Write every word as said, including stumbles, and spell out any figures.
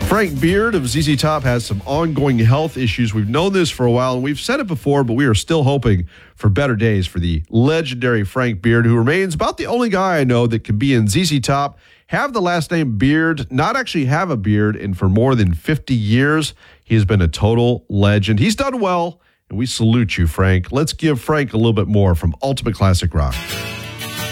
Frank Beard of Z Z Top has some ongoing health issues. We've known this for a while, and we've said it before, but we are still hoping for better days for the legendary Frank Beard, who remains about the only guy I know that can be in Z Z Top, have the last name Beard, not actually have a beard, and for more than fifty years, he has been a total legend. He's done well, and we salute you, Frank. Let's give Frank a little bit more from Ultimate Classic Rock.